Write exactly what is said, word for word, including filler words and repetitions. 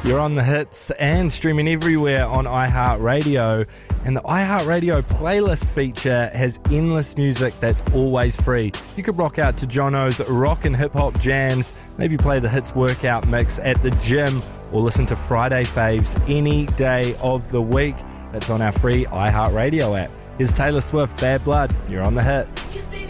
You're on the hits and streaming everywhere on iHeartRadio. And the iHeartRadio playlist feature has endless music that's always free. You could rock out to Jono's rock and hip-hop jams, maybe play the hits workout mix at the gym, or listen to Friday faves any day of the week. That's on our free iHeartRadio app. Here's Taylor Swift, Bad Blood. You're on the hits.